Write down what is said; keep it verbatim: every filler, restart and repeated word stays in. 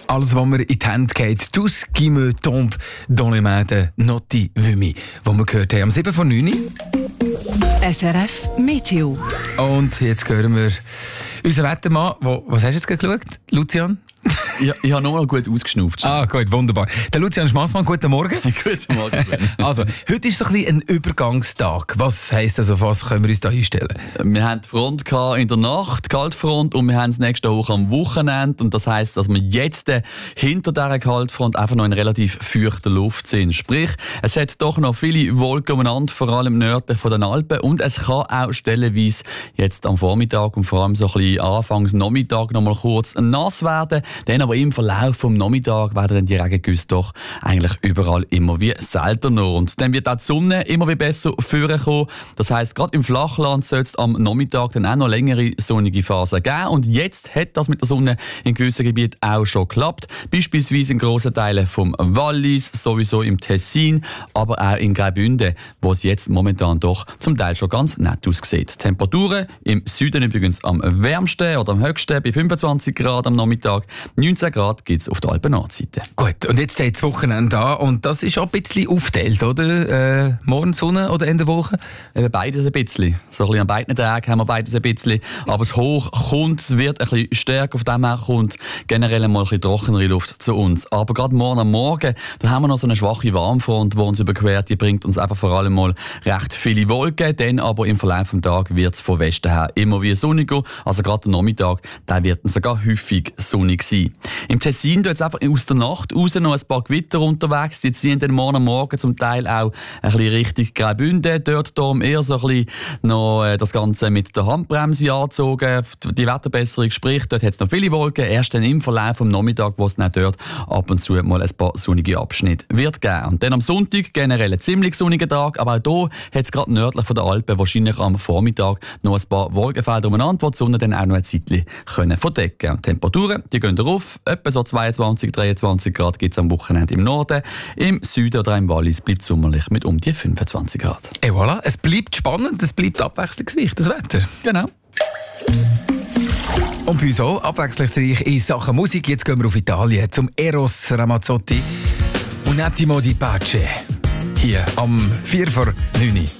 Alles, was mir in die Hände geht. «Tout ce qui me tombe dans les mains de Notti Vumi», wo wir gehört haben am sieben vor neun. S R F Meteo. Und jetzt hören wir unseren Wettermann, wo, was hast du jetzt geschaut, Lucian? Ja, ich habe nochmal gut ausgeschnauft. Ah, gut, wunderbar. Der Lucian Schmassmann, guten Morgen. Guten Morgen, Sven. Also, heute ist so ein bisschen ein Übergangstag. Was heisst das, auf was können wir uns da einstellen? Wir haben die Front in der Nacht, Kaltfront, und wir haben das nächste hoch am Wochenende. Und das heisst, dass wir jetzt äh, hinter dieser Kaltfront einfach noch in relativ feuchter Luft sind. Sprich, es hat doch noch viele Wolken umeinander, vor allem nördlich von den Alpen. Und es kann auch stellenweise jetzt am Vormittag und vor allem so ein bisschen anfangs Nachmittag noch mal kurz nass werden. Dann aber im Verlauf vom Nachmittag werden dann die Regengüsse doch eigentlich überall immer wie seltener. Und dann wird auch die Sonne immer wie besser vorkommen. Das heisst, gerade im Flachland soll es am Nachmittag dann auch noch längere sonnige Phasen geben. Und jetzt hat das mit der Sonne in gewissen Gebieten auch schon geklappt. Beispielsweise in grossen Teilen vom Wallis, sowieso im Tessin, aber auch in Graubünden, wo es jetzt momentan doch zum Teil schon ganz nett aussieht. Temperaturen im Süden übrigens am wärmsten oder am höchsten bei fünfundzwanzig Grad am Nachmittag. neunzehn Grad gibt es auf der Alpen-Nordseite. Gut, und jetzt steht das Wochenende an und das ist auch ein bisschen aufgeteilt, oder? Äh, morgen Sonne oder Ende Woche? Eben beides ein bisschen. So ein bisschen an beiden Tagen haben wir beides ein bisschen. Aber das Hoch kommt, es wird ein bisschen stärker, auf dem her kommt generell mal ein bisschen trockenere Luft zu uns. Aber gerade morgen am Morgen, da haben wir noch so eine schwache Warmfront, die uns überquert. Die bringt uns einfach vor allem mal recht viele Wolken. Dann aber im Verlauf des Tages wird es von Westen her immer wie sonniger. Also gerade der Nachmittag, der wird dann sogar häufig sonnig sein. Im Tessin jetzt einfach aus der Nacht raus noch ein paar Gewitter unterwegs. Die ziehen dann morgen am Morgen zum Teil auch ein bisschen Richtung Graubünden. Dort darum eher so ein bisschen noch äh, das Ganze mit der Handbremse angezogen. Die Wetterbesserung, sprich, dort hat es noch viele Wolken. Erst dann im Verlauf vom Nachmittag, wo es dann dort ab und zu mal ein paar sonnige Abschnitte wird geben. Und dann am Sonntag generell ein ziemlich sonniger Tag. Aber auch hier hat es gerade nördlich von der Alpen wahrscheinlich am Vormittag noch ein paar Wolkenfelder umeinander, die die Sonne dann auch noch ein Zeitchen können verdecken können. Die Temperaturen, die gehen rauf. Etwa so zweiundzwanzig, dreiundzwanzig Grad gibt es am Wochenende im Norden. Im Süden oder im Wallis bleibt es sommerlich mit um die fünfundzwanzig Grad. Et voilà, es bleibt spannend, es bleibt abwechslungsreich, das Wetter. Genau. Und bei uns auch abwechslungsreich in Sachen Musik. Jetzt gehen wir auf Italien zum Eros Ramazzotti und Attimo di Pace. Hier am vier vor neun.